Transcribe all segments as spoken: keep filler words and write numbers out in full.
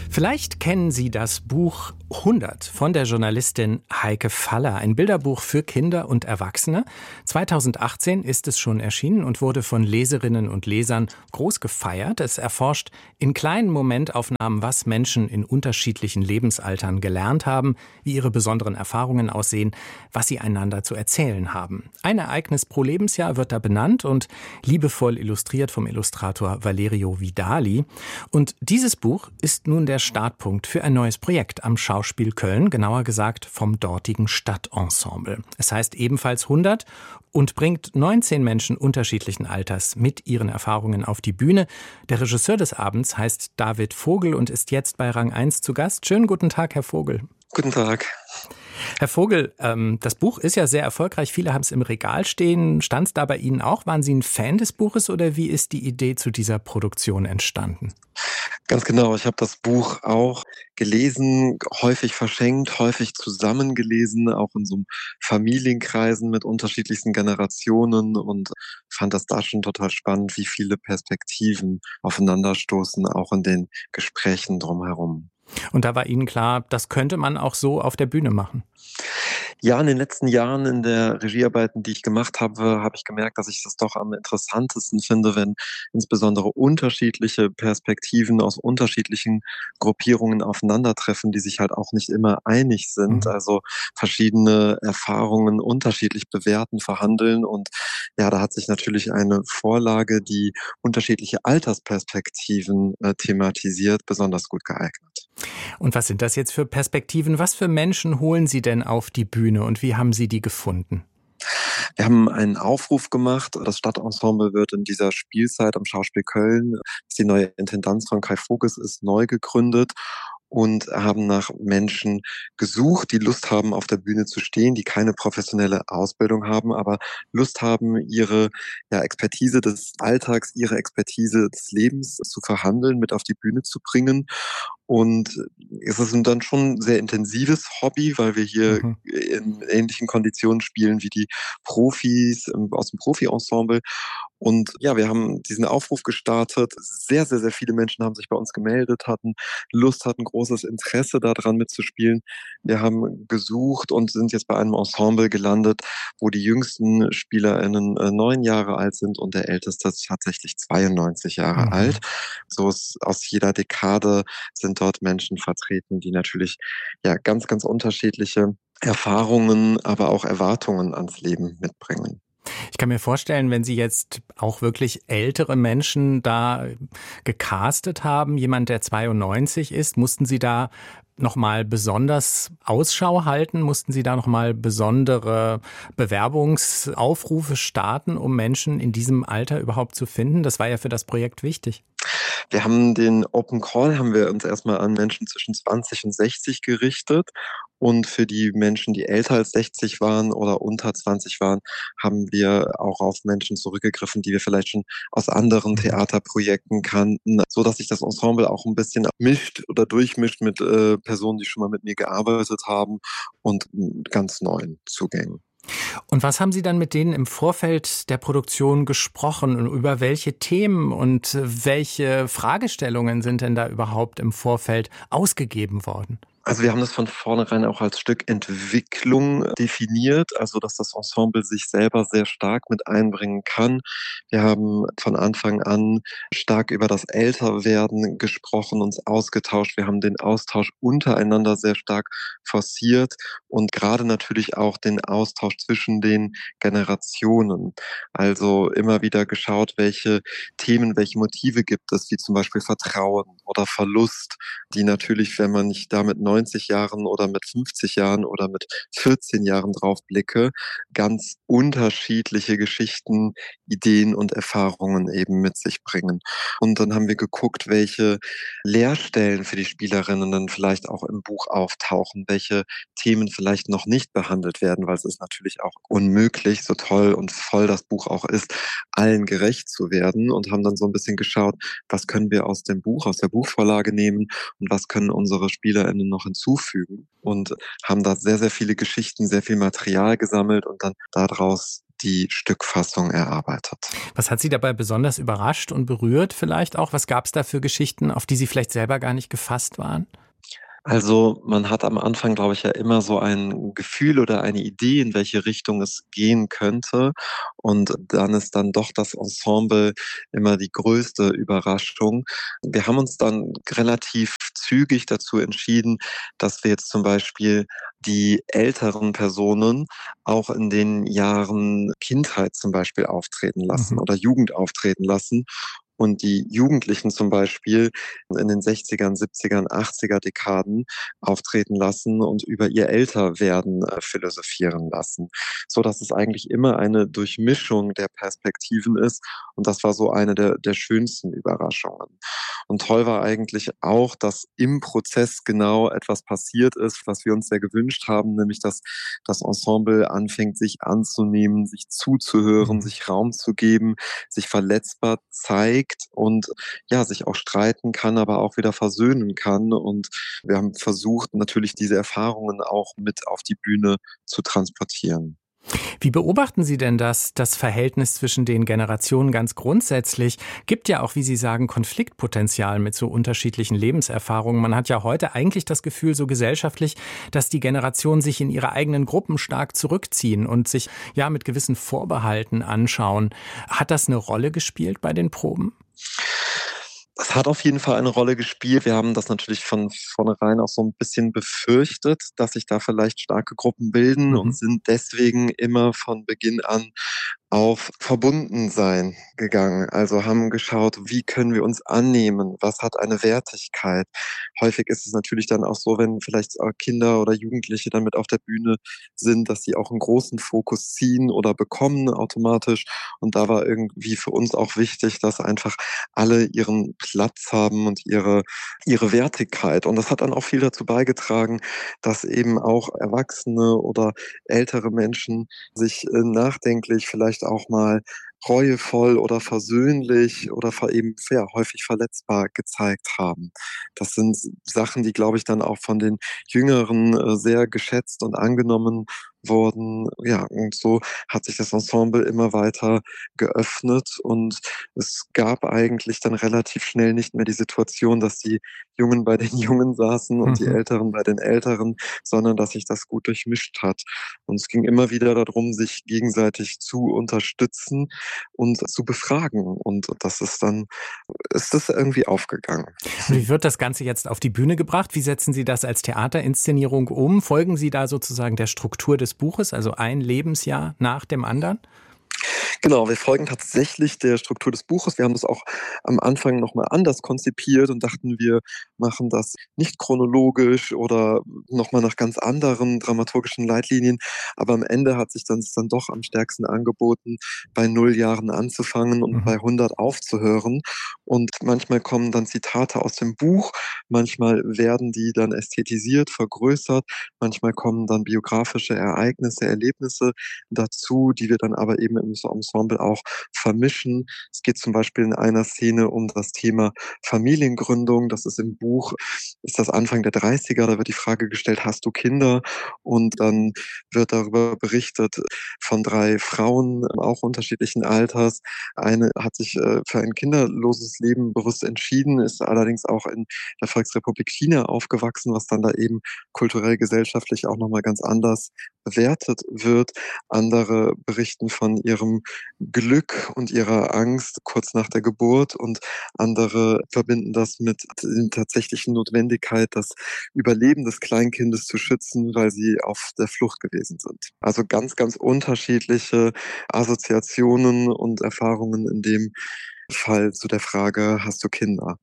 Vielleicht kennen Sie das Buch hundert von der Journalistin Heike Faller, ein Bilderbuch für Kinder und Erwachsene. zweitausendachtzehn ist es schon erschienen und wurde von Leserinnen und Lesern groß gefeiert. Es erforscht in kleinen Momentaufnahmen, was Menschen in unterschiedlichen Lebensaltern gelernt haben, wie ihre besonderen Erfahrungen aussehen, was sie einander zu erzählen haben. Ein Ereignis pro Lebensjahr wird da benannt und liebevoll illustriert vom Illustrator Valerio Vidali. Und dieses Buch ist nun der Startpunkt für ein neues Projekt am Schauspiel Köln, genauer gesagt vom dortigen Stadtensemble. Es heißt ebenfalls hundert und bringt neunzehn Menschen unterschiedlichen Alters mit ihren Erfahrungen auf die Bühne. Der Regisseur des Abends heißt David Vogel und ist jetzt bei Rang eins zu Gast. Schönen guten Tag, Herr Vogel. Guten Tag. Herr Vogel, ähm, das Buch ist ja sehr erfolgreich. Viele haben es im Regal stehen. Stand es da bei Ihnen auch? Waren Sie ein Fan des Buches oder wie ist die Idee zu dieser Produktion entstanden? Ganz genau. Ich habe das Buch auch gelesen, häufig verschenkt, häufig zusammengelesen, auch in so Familienkreisen mit unterschiedlichsten Generationen und fand das da schon total spannend, wie viele Perspektiven aufeinanderstoßen, auch in den Gesprächen drumherum. Und da war Ihnen klar, das könnte man auch so auf der Bühne machen? Ja, in den letzten Jahren in der Regiearbeiten, die ich gemacht habe, habe ich gemerkt, dass ich das doch am interessantesten finde, wenn insbesondere unterschiedliche Perspektiven aus unterschiedlichen Gruppierungen aufeinandertreffen, die sich halt auch nicht immer einig sind, Mhm. also verschiedene Erfahrungen unterschiedlich bewerten, verhandeln. Und ja, da hat sich natürlich eine Vorlage, die unterschiedliche Altersperspektiven äh, thematisiert, besonders gut geeignet. Und was sind das jetzt für Perspektiven? Was für Menschen holen Sie denn auf die Bühne und wie haben Sie die gefunden? Wir haben einen Aufruf gemacht. Das Stadtensemble wird in dieser Spielzeit am Schauspiel Köln, das die neue Intendanz von Kai Voges ist, neu gegründet und haben nach Menschen gesucht, die Lust haben, auf der Bühne zu stehen, die keine professionelle Ausbildung haben, aber Lust haben, ihre ja, Expertise des Alltags, ihre Expertise des Lebens zu verhandeln, mit auf die Bühne zu bringen. Und es ist dann schon ein sehr intensives Hobby, weil wir hier Mhm. in ähnlichen Konditionen spielen wie die Profis ähm, aus dem Profi-Ensemble. Und ja, wir haben diesen Aufruf gestartet. Sehr, sehr, sehr viele Menschen haben sich bei uns gemeldet, hatten Lust, hatten großes Interesse daran mitzuspielen. Wir haben gesucht und sind jetzt bei einem Ensemble gelandet, wo die jüngsten SpielerInnen äh, neun Jahre alt sind und der älteste ist tatsächlich zweiundneunzig Jahre alt. Mhm. So ist aus jeder Dekade sind dort Menschen vertreten, die natürlich ja ganz, ganz unterschiedliche Erfahrungen, aber auch Erwartungen ans Leben mitbringen. Ich kann mir vorstellen, wenn Sie jetzt auch wirklich ältere Menschen da gecastet haben, jemand, der zweiundneunzig ist, mussten Sie da nochmal besonders Ausschau halten? Mussten Sie da nochmal besondere Bewerbungsaufrufe starten, um Menschen in diesem Alter überhaupt zu finden? Das war ja für das Projekt wichtig. Wir haben den Open Call haben wir uns erstmal an Menschen zwischen zwanzig und sechzig gerichtet. Und für die Menschen, die älter als sechzig waren oder unter zwanzig waren, haben wir auch auf Menschen zurückgegriffen, die wir vielleicht schon aus anderen Mhm. Theaterprojekten kannten, so dass sich das Ensemble auch ein bisschen mischt oder durchmischt mit äh, Personen, die schon mal mit mir gearbeitet haben und m, ganz neuen Zugängen. Und was haben Sie dann mit denen im Vorfeld der Produktion gesprochen? Und über welche Themen und welche Fragestellungen sind denn da überhaupt im Vorfeld ausgegeben worden? Also wir haben das von vornherein auch als Stück Entwicklung definiert, also dass das Ensemble sich selber sehr stark mit einbringen kann. Wir haben von Anfang an stark über das Älterwerden gesprochen, uns ausgetauscht. Wir haben den Austausch untereinander sehr stark forciert und gerade natürlich auch den Austausch zwischen den Generationen. Also immer wieder geschaut, welche Themen, welche Motive gibt es, wie zum Beispiel Vertrauen oder Verlust, die natürlich, wenn man nicht da mit neunzig Jahren oder mit fünfzig Jahren oder mit vierzehn Jahren drauf blicke, ganz unterschiedliche Geschichten, Ideen und Erfahrungen eben mit sich bringen. Und dann haben wir geguckt, welche Leerstellen für die Spielerinnen dann vielleicht auch im Buch auftauchen, welche Themen vielleicht noch nicht behandelt werden, weil es ist natürlich auch unmöglich, so toll und voll das Buch auch ist, allen gerecht zu werden und haben dann so ein bisschen geschaut, was können wir aus dem Buch, aus der Buchvorlage nehmen und was können unsere SpielerInnen noch hinzufügen und haben da sehr, sehr viele Geschichten, sehr viel Material gesammelt und dann daraus die Stückfassung erarbeitet. Was hat Sie dabei besonders überrascht und berührt vielleicht auch? Was gab es da für Geschichten, auf die Sie vielleicht selber gar nicht gefasst waren? Also, man hat am Anfang, glaube ich, ja immer so ein Gefühl oder eine Idee, in welche Richtung es gehen könnte. Und dann ist dann doch das Ensemble immer die größte Überraschung. Wir haben uns dann relativ zügig dazu entschieden, dass wir jetzt zum Beispiel die älteren Personen auch in den Jahren Kindheit zum Beispiel auftreten lassen Mhm. oder Jugend auftreten lassen und die Jugendlichen zum Beispiel in den sechzigern, siebzigern, achtziger Dekaden auftreten lassen und über ihr Älterwerden äh, philosophieren lassen, so dass es eigentlich immer eine Durchmischung der Perspektiven ist. Und das war so eine der der schönsten Überraschungen. Und toll war eigentlich auch, dass im Prozess genau etwas passiert ist, was wir uns sehr gewünscht haben, nämlich dass das Ensemble anfängt, sich anzunehmen, sich zuzuhören, Mhm. sich Raum zu geben, sich verletzbar zeigt und ja, sich auch streiten kann, aber auch wieder versöhnen kann. Und wir haben versucht, natürlich diese Erfahrungen auch mit auf die Bühne zu transportieren. Wie beobachten Sie denn das, das Verhältnis zwischen den Generationen ganz grundsätzlich? Gibt ja auch, wie Sie sagen, Konfliktpotenzial mit so unterschiedlichen Lebenserfahrungen. Man hat ja heute eigentlich das Gefühl, so gesellschaftlich, dass die Generationen sich in ihre eigenen Gruppen stark zurückziehen und sich ja mit gewissen Vorbehalten anschauen. Hat das eine Rolle gespielt bei den Proben? Es hat auf jeden Fall eine Rolle gespielt. Wir haben das natürlich von vornherein auch so 'n bisschen befürchtet, dass sich da vielleicht starke Gruppen bilden und Mhm. sind deswegen immer von Beginn an auf Verbundensein gegangen. Also, haben geschaut, wie können wir uns annehmen? Was hat eine Wertigkeit? Häufig ist es natürlich dann auch so, wenn vielleicht, äh, Kinder oder Jugendliche dann mit auf der Bühne sind, dass sie auch 'n großen Fokus ziehen oder bekommen automatisch. Und da war irgendwie für uns auch wichtig, dass einfach alle ihren Platz haben und ihre ihre Wertigkeit. Und das hat dann auch viel dazu beigetragen, dass eben auch Erwachsene oder ältere Menschen sich, äh, nachdenklich, vielleicht auch mal reuevoll oder versöhnlich oder ver eben ja, häufig verletzbar gezeigt haben. Das sind Sachen, die, glaube ich, dann auch von den Jüngeren, äh, sehr geschätzt und angenommen wurden. Ja, und so hat sich das Ensemble immer weiter geöffnet und es gab eigentlich dann relativ schnell nicht mehr die Situation, dass die Jungen bei den Jungen saßen und die Mhm. Älteren bei den Älteren, sondern dass sich das gut durchmischt hat. Und es ging immer wieder darum, sich gegenseitig zu unterstützen und zu befragen. Und das ist dann ist das irgendwie aufgegangen. Und wie wird das Ganze jetzt auf die Bühne gebracht? Wie setzen Sie das als Theaterinszenierung um? Folgen Sie da sozusagen der Struktur des Buches, also ein Lebensjahr nach dem anderen? Genau, wir folgen tatsächlich der Struktur des Buches. Wir haben das auch am Anfang noch mal anders konzipiert und dachten, wir machen das nicht chronologisch oder noch mal nach ganz anderen dramaturgischen Leitlinien. Aber am Ende hat sich dann es dann doch am stärksten angeboten, bei null Jahren anzufangen und Mhm. bei hundert aufzuhören. Und manchmal kommen dann Zitate aus dem Buch, manchmal werden die dann ästhetisiert, vergrößert, manchmal kommen dann biografische Ereignisse, Erlebnisse dazu, die wir dann aber eben im Ensemble auch vermischen. Es geht zum Beispiel in einer Szene um das Thema Familiengründung. Das ist im Buch ist das Anfang der Dreißiger. Da wird die Frage gestellt: „Hast du Kinder?“ Und dann wird darüber berichtet von drei Frauen, auch unterschiedlichen Alters. Eine hat sich, äh, für ein kinderloses Leben bewusst entschieden, ist allerdings auch in der Volksrepublik China aufgewachsen, was dann da eben kulturell, gesellschaftlich auch noch mal ganz anders bewertet wird. Andere berichten von ihrem Glück und ihrer Angst kurz nach der Geburt und andere verbinden das mit der tatsächlichen Notwendigkeit, das Überleben des Kleinkindes zu schützen, weil sie auf der Flucht gewesen sind. Also ganz, ganz unterschiedliche Assoziationen und Erfahrungen in dem Fall zu der Frage: „Hast du Kinder?“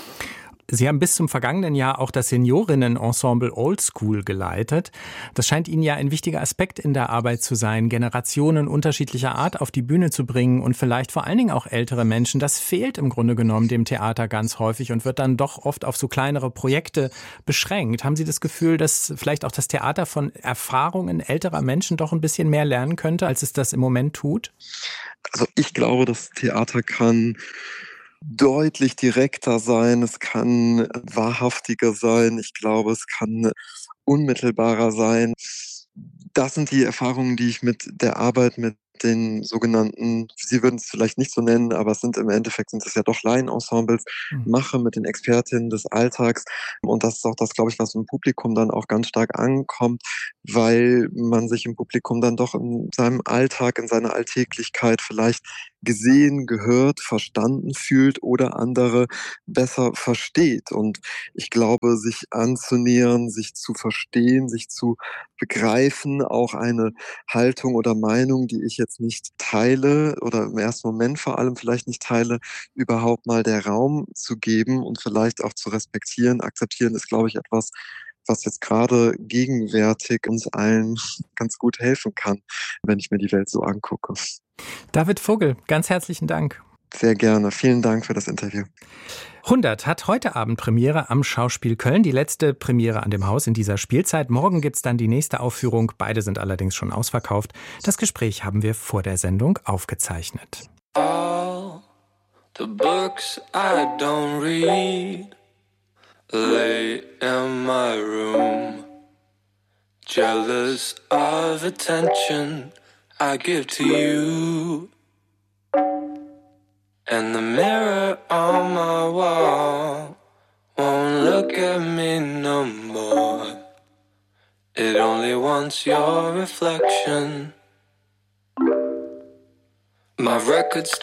Sie haben bis zum vergangenen Jahr auch das Seniorinnen-Ensemble Old School geleitet. Das scheint Ihnen ja ein wichtiger Aspekt in der Arbeit zu sein, Generationen unterschiedlicher Art auf die Bühne zu bringen und vielleicht vor allen Dingen auch ältere Menschen. Das fehlt im Grunde genommen dem Theater ganz häufig und wird dann doch oft auf so kleinere Projekte beschränkt. Haben Sie das Gefühl, dass vielleicht auch das Theater von Erfahrungen älterer Menschen doch ein bisschen mehr lernen könnte, als es das im Moment tut? Also, ich glaube, das Theater kann deutlich direkter sein, es kann wahrhaftiger sein. Ich glaube, es kann unmittelbarer sein. Das sind die Erfahrungen, die ich mit der Arbeit mit den sogenannten, Sie würden es vielleicht nicht so nennen, aber es sind im Endeffekt sind es ja doch Laienensembles, Mhm. mache mit den Expertinnen des Alltags. Und das ist auch das, glaube ich, was im Publikum dann auch ganz stark ankommt, weil man sich im Publikum dann doch in seinem Alltag, in seiner Alltäglichkeit vielleicht gesehen, gehört, verstanden fühlt oder andere besser versteht. Und ich glaube, sich anzunähern, sich zu verstehen, sich zu begreifen, auch eine Haltung oder Meinung, die ich jetzt nicht teile oder im ersten Moment vor allem vielleicht nicht teile, überhaupt mal der Raum zu geben und vielleicht auch zu respektieren. Akzeptieren ist, glaube ich, etwas, was jetzt gerade gegenwärtig uns allen ganz gut helfen kann, wenn ich mir die Welt so angucke. David Vogel, ganz herzlichen Dank. Sehr gerne. Vielen Dank für das Interview. hundert hat heute Abend Premiere am Schauspiel Köln, die letzte Premiere an dem Haus in dieser Spielzeit. Morgen gibt's dann die nächste Aufführung. Beide sind allerdings schon ausverkauft. Das Gespräch haben wir vor der Sendung aufgezeichnet. All the books I don't read lay in my room, jealous of attention I give to you. And the mirror on my wall won't look at me no more. It only wants your reflection. My record